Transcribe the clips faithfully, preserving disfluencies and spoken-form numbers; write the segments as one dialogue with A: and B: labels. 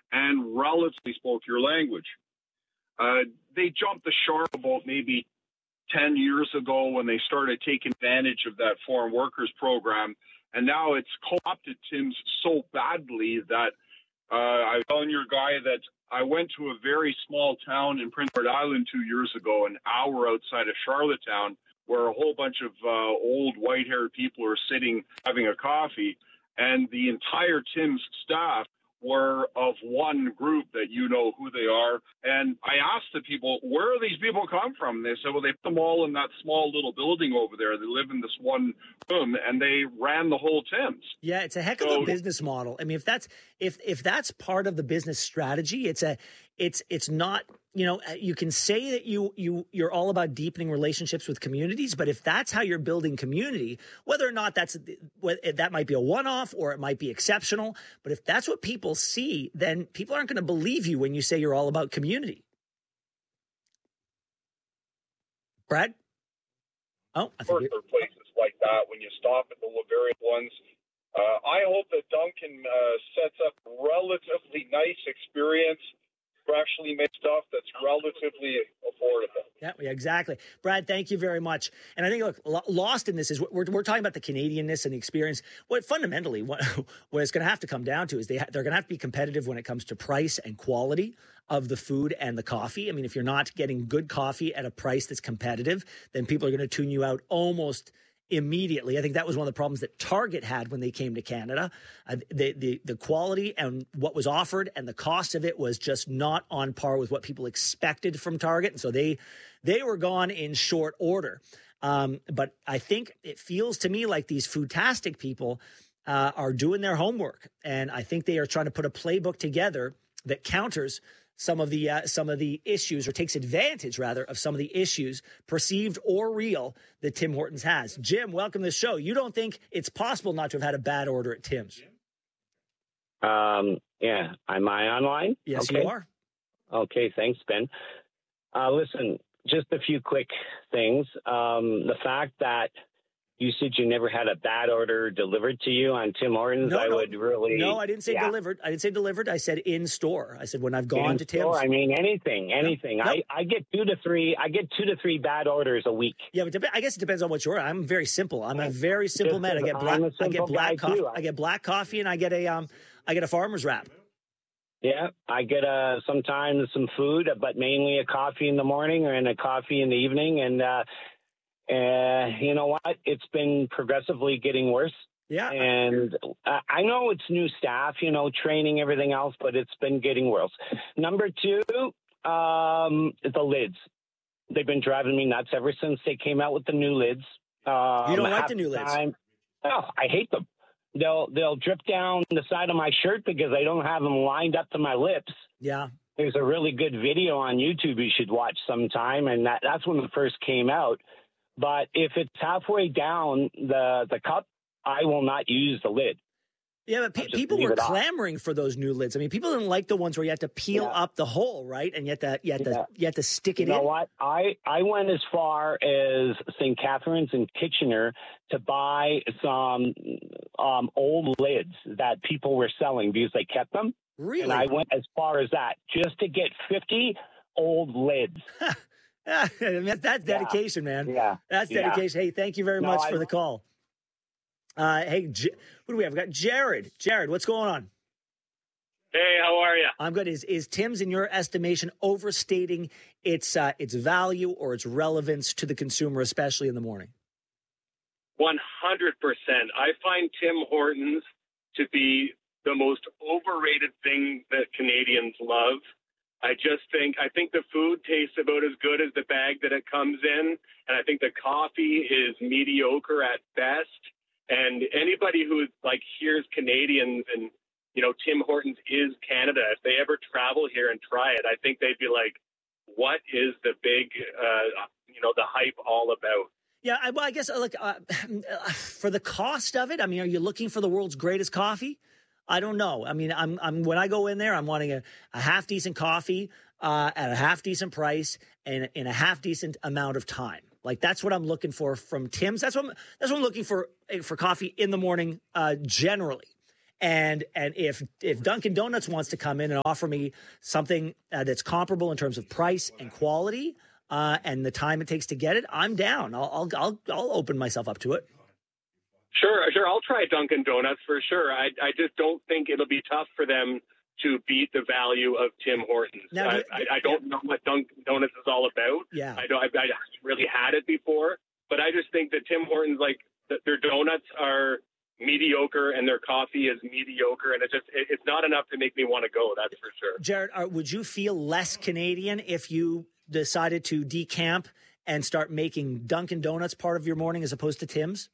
A: and relatively spoke your language. Uh, they jumped the shark about maybe ten years ago when they started taking advantage of that foreign workers program. And now it's co-opted Tim's so badly that uh, I was telling your guy that I went to a very small town in Prince Edward Island two years ago, an hour outside of Charlottetown, where a whole bunch of uh, old white-haired people are sitting having a coffee. And the entire Tim's staff were of one group that you know who they are. And I asked the people, where do these people come from? They said, well, they put them all in that small little building over there. They live in this one room, and they ran the whole Tim's.
B: Yeah, it's a heck of so, a business model. I mean, if that's if if that's part of the business strategy, it's a it's it's not, you know, you can say that you you you're all about deepening relationships with communities, but if that's how you're building community, whether or not that's that might be a one-off or it might be exceptional, but if that's what people see, then people aren't going to believe you when you say you're all about community. Brad? Oh, I think
A: for places like that when you stop at the various ones. Uh, I hope that Duncan uh, sets up relatively nice experience. Freshly made stuff that's relatively affordable.
B: Yeah, yeah, exactly. Brad, thank you very much. And I think, look, lost in this is we're we're talking about the Canadianness and the experience. What fundamentally, what what it's going to have to come down to is they ha- they're going to have to be competitive when it comes to price and quality of the food and the coffee. I mean, if you're not getting good coffee at a price that's competitive, then people are going to tune you out almost immediately. I think that was one of the problems that Target had when they came to Canada. Uh, the, the the quality and what was offered and the cost of it was just not on par with what people expected from Target. And so they they were gone in short order. Um, but I think it feels to me like these foodtastic people uh, are doing their homework. And I think they are trying to put a playbook together that counters some of the uh, some of the issues, or takes advantage rather of some of the issues, perceived or real, that Tim Hortons has. Jim, welcome to the show. You don't think it's possible not to have had a bad order at Tim's?
C: Um, yeah. Am I online?
B: Yes,
C: okay.
B: You are.
C: Okay, thanks, Ben. Uh, listen, just a few quick things. Um, the fact that you said you never had a bad order delivered to you on Tim Hortons,
B: no,
C: I
B: no,
C: would really...
B: No, I didn't say
C: yeah.
B: delivered. I didn't say delivered. I said in store. I said when I've gone
C: in
B: to
C: store,
B: Tim's.
C: I mean, anything, anything.
B: Nope.
C: I, I get two to three, I get two to three bad orders a week.
B: Yeah, but I guess it depends on what you order. I'm very simple. I'm a very simple
C: Just
B: man. I get black, I get black coffee.
C: Too.
B: I get black coffee and I get a, um, I get a farmer's wrap.
C: Yeah, I get uh, sometimes some food, but mainly a coffee in the morning and a coffee in the evening. And, uh, uh, you know what? It's been progressively getting worse.
B: Yeah.
C: And uh, I know it's new staff, you know, training, everything else, but it's been getting worse. Number two, um, the lids. They've been driving me nuts ever since they came out with the new lids. Um,
B: you don't like the new lids?
C: Time, oh, I hate them. They'll they'll drip down the side of my shirt because I don't have them lined up to my lips.
B: Yeah.
C: There's a really good video on YouTube you should watch sometime, and that, that's when it first came out. But if it's halfway down the, the cup, I will not use the lid.
B: Yeah, but pe- people were clamoring for those new lids. I mean, people didn't like the ones where you had to peel yeah. up the hole, right? And you had to, you had yeah. to, you had to stick it
C: you know
B: in.
C: You know what? I, I went as far as Saint Catharines in Kitchener to buy some um, old lids that people were selling because they kept them.
B: Really?
C: And I went as far as that just to get fifty old lids.
B: I mean, that's dedication,
C: yeah.
B: man.
C: Yeah.
B: That's dedication. Yeah. Hey, thank you very
C: no,
B: much
C: I,
B: for the call. Uh, hey, J- who do we have? We got Jared. Jared, what's going on?
D: Hey, how are you?
B: I'm good. Is is Tim's, in your estimation, overstating its uh, its value or its relevance to the consumer, especially in the morning?
D: one hundred percent. I find Tim Hortons to be the most overrated thing that Canadians love. I just think, I think the food tastes about as good as the bag that it comes in. And I think the coffee is mediocre at best. And anybody who like hears Canadians and, you know, Tim Hortons is Canada, if they ever travel here and try it, I think they'd be like, what is the big, uh, you know, the hype all about?
B: Yeah, I, well, I guess like uh, for the cost of it, I mean, are you looking for the world's greatest coffee? I don't know. I mean, I'm, I'm when I go in there, I'm wanting a, a half decent coffee uh, at a half decent price and in a half decent amount of time. Like that's what I'm looking for from Tim's. That's what I'm, that's what I'm looking for for coffee in the morning uh, generally. And and if if Dunkin' Donuts wants to come in and offer me something uh, that's comparable in terms of price and quality uh, and the time it takes to get it, I'm down. I'll I'll I'll, I'll open myself up to it.
D: Sure, sure. I'll try Dunkin' Donuts for sure. I I just don't think it'll be tough for them to beat the value of Tim Hortons.
B: Now,
D: I, I, I don't know what Dunkin' Donuts is all about.
B: Yeah.
D: I don't. I, I really had it before, but I just think that Tim Hortons, like their donuts are mediocre and their coffee is mediocre, and it's just it, it's not enough to make me want to go. That's for sure.
B: Jared, are, would you feel less Canadian if you decided to decamp and start making Dunkin' Donuts part of your morning as opposed to Tim's?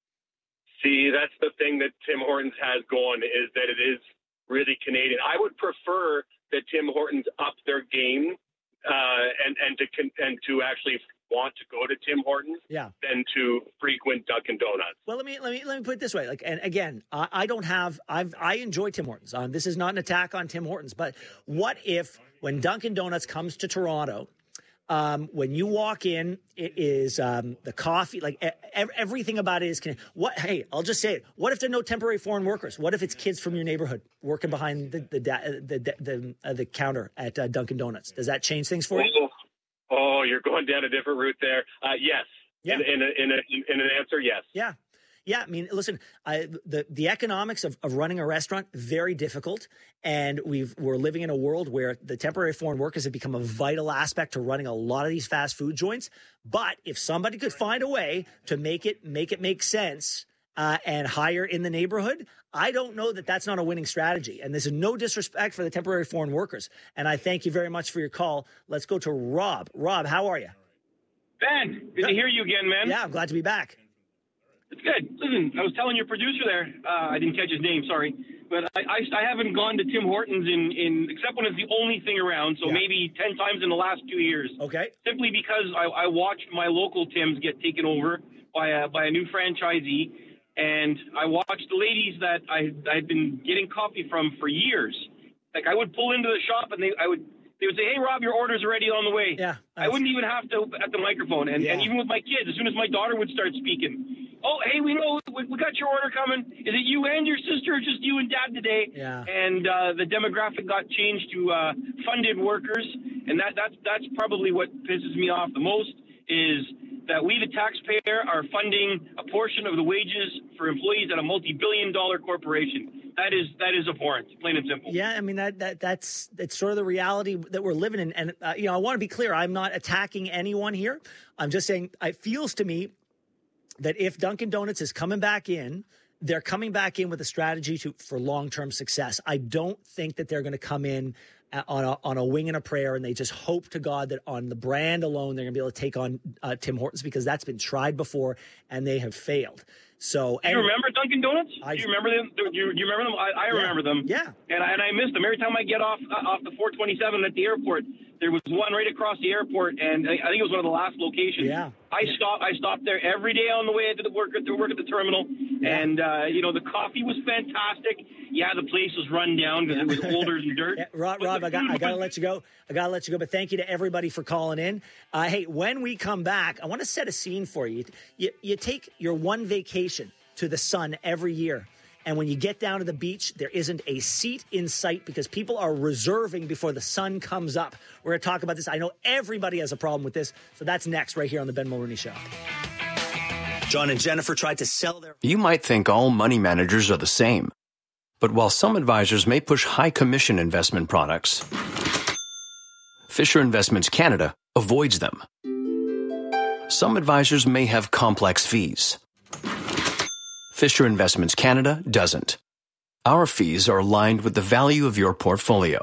D: See, that's the thing that Tim Hortons has going, is that it is really Canadian. I would prefer that Tim Hortons up their game uh, and and to and to actually want to go to Tim Hortons
B: yeah.
D: than to frequent Dunkin' Donuts.
B: Well, let me let me let me put it this way. Like, and again, I, I don't have I've I enjoy Tim Hortons. Um, this is not an attack on Tim Hortons, but what if when Dunkin' Donuts comes to Toronto? Um, when you walk in, it is um, the coffee, like e- everything about it is. What? Hey, I'll just say it. What if there are no temporary foreign workers? What if it's kids from your neighborhood working behind the the the the, the, uh, the counter at uh, Dunkin' Donuts? Does that change things for you?
D: Oh, oh you're going down a different route there. Uh, yes.
B: Yeah.
D: In, in, a, in, a, in an answer, yes.
B: Yeah. Yeah, I mean, listen, I, the the economics of, of running a restaurant, very difficult. And we've, we're living in a world where the temporary foreign workers have become a vital aspect to running a lot of these fast food joints. But if somebody could find a way to make it make it make sense uh, and hire in the neighborhood, I don't know that that's not a winning strategy. And this is no disrespect for the temporary foreign workers. And I thank you very much for your call. Let's go to Rob. Rob, how are you?
E: Ben, good to hear you again, man.
B: Yeah, I'm glad to be back.
E: It's good. Listen, I was telling your producer there, uh, I didn't catch his name, sorry, but I, I, I haven't gone to Tim Hortons in, in except when it's the only thing around, so yeah. maybe ten times in the last two years.
B: Okay.
E: Simply because I, I watched my local Tims get taken over by a, by a new franchisee, and I watched the ladies that I, I'd been getting coffee from for years. Like, I would pull into the shop, and they I would they would say, "Hey, Rob, your order's already on the way."
B: Yeah.
E: I wouldn't even have to at the microphone, and, yeah. and even with my kids, as soon as my daughter would start speaking, "Oh, hey, we know we, we got your order coming. Is it you and your sister, or just you and Dad today?"
B: Yeah.
E: And uh, the demographic got changed to uh, funded workers, and that that's that's probably what pisses me off the most, is that we, the taxpayer, are funding a portion of the wages for employees at a multi-billion dollar corporation. That is that is abhorrent, plain and simple.
B: Yeah, I mean, that that that's that's sort of the reality that we're living in. And, uh, you know, I want to be clear. I'm not attacking anyone here. I'm just saying it feels to me that if Dunkin' Donuts is coming back in, they're coming back in with a strategy to for long-term success. I don't think that they're going to come in on a, on a wing and a prayer, and they just hope to God that on the brand alone, they're going to be able to take on uh, Tim Hortons, because that's been tried before and they have failed. So,
E: do you remember Dunkin' Donuts?
B: I,
E: do you remember them? Do you, do you remember them? I, I
B: yeah,
E: remember them.
B: Yeah.
E: And I, and I miss them. Every time I get off uh, off the four twenty-seven at the airport, there was one right across the airport, and I, I think it was one of the last locations.
B: Yeah.
E: I stop. I stopped there every day on the way to the work to work at the terminal,
B: yeah.
E: and uh, you know, the coffee was fantastic. Yeah, the place was run down because yeah. it was older than dirt.
B: Yeah, Rob, Rob I got I got to let you go. I got to let you go. But thank you to everybody for calling in. Uh, hey, when we come back, I want to set a scene for you. You you take your one vacation to the sun every year. And when you get down to the beach, there isn't a seat in sight because people are reserving before the sun comes up. We're going to talk about this. I know everybody has a problem with this. So that's next right here on the Ben Mulroney Show. John and Jennifer tried to sell their...
F: You might think all money managers are the same. But while some advisors may push high commission investment products, Fisher Investments Canada avoids them. Some advisors may have complex fees. Fisher Investments Canada doesn't. Our fees are aligned with the value of your portfolio.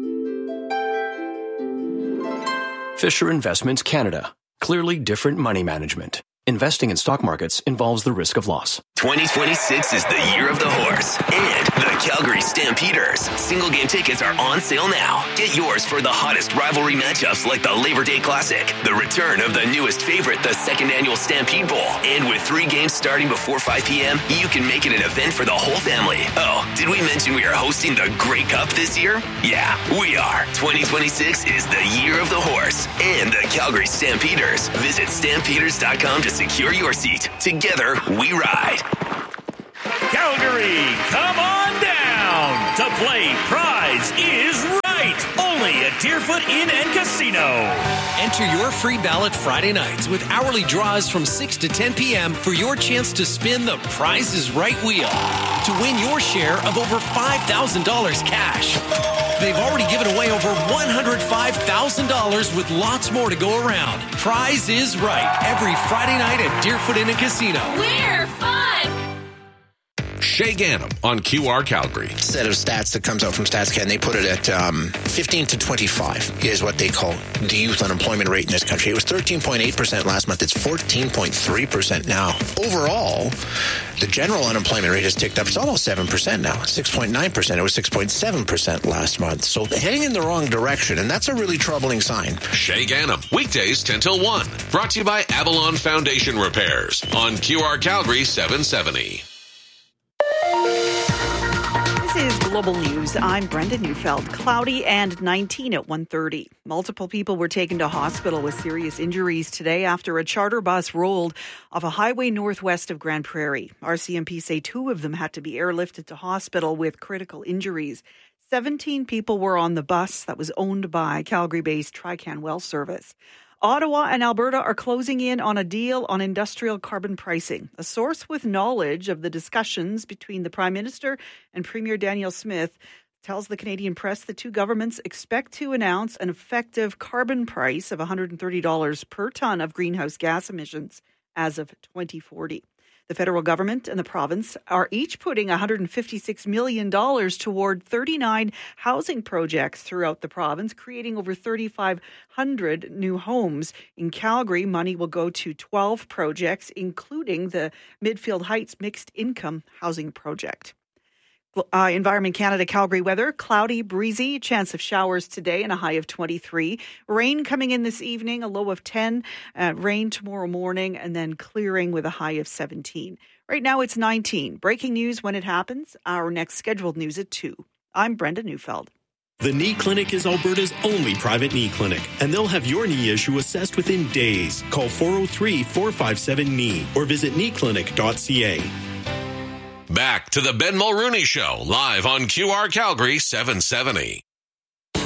F: Fisher Investments Canada. Clearly different money management. Investing in stock markets involves the risk of loss.
G: twenty twenty-six is the year of the horse and the Calgary Stampeders. Single game tickets are on sale now. Get yours for the hottest rivalry matchups like the Labor Day Classic, the return of the newest favorite, the second annual Stampede Bowl. And with three games starting before five p.m., you can make it an event for the whole family. Oh, did we mention we are hosting the Grey Cup this year? Yeah, we are. twenty twenty-six is the year of the horse and the Calgary Stampeders. Visit stampeders dot com to secure your seat. Together, we ride.
H: Calgary, come on down to play Prize is Right, only at Deerfoot Inn and Casino.
I: Enter your free ballot Friday nights with hourly draws from six to ten p.m. for your chance to spin the Prize is Right wheel to win your share of over five thousand dollars cash. They've already given away over one hundred five thousand dollars with lots more to go around. Prize is Right every Friday night at Deerfoot Inn and Casino.
J: We're fun!
K: Shay Gannam on Q R Calgary.
L: Set of stats that comes out from StatsCan, they put it at um, fifteen to twenty-five is what they call the youth unemployment rate in this country. It was thirteen point eight percent last month. It's fourteen point three percent now. Overall, the general unemployment rate has ticked up. It's almost seven percent now, six point nine percent. It was six point seven percent last month. So heading in the wrong direction, and that's a really troubling sign.
K: Shay Gannam, weekdays ten till one. Brought to you by Avalon Foundation Repairs on Q R Calgary seven seventy.
M: This is Global News. I'm Brenda Neufeld. Cloudy and nineteen at one thirty. Multiple people were taken to hospital with serious injuries today after a charter bus rolled off a highway northwest of Grand Prairie. R C M P say two of them had to be airlifted to hospital with critical injuries. seventeen people were on the bus that was owned by Calgary-based Trican Well Service. Ottawa and Alberta are closing in on a deal on industrial carbon pricing. A source with knowledge of the discussions between the Prime Minister and Premier Danielle Smith tells the Canadian Press the two governments expect to announce an effective carbon price of one hundred thirty dollars per tonne of greenhouse gas emissions as of twenty forty. The federal government and the province are each putting one hundred fifty-six million dollars toward thirty-nine housing projects throughout the province, creating over thirty-five hundred new homes. In Calgary, money will go to twelve projects, including the Midfield Heights Mixed Income Housing Project. Uh, Environment Canada Calgary weather, cloudy, breezy, chance of showers today and a high of twenty-three. Rain coming in this evening, a low of ten. Uh, rain tomorrow morning and then clearing with a high of seventeen. Right now it's nineteen. Breaking news when it happens. Our next scheduled news at two. I'm Brenda Neufeld.
N: The Knee Clinic is Alberta's only private knee clinic, and they'll have your knee issue assessed within days. Call four oh three, four five seven, K N E E or visit knee clinic dot c a.
K: Back to the Ben Mulrooney Show, live on Q R Calgary seven seventy.